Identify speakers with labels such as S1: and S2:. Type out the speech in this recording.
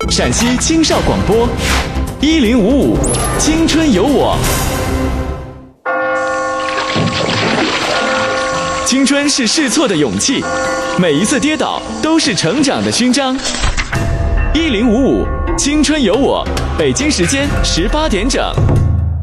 S1: 陕西青少广播1055，青春有我。青春是试错的勇气，每一次跌倒都是成长的勋章。1055，青春有我，北京时间18点整。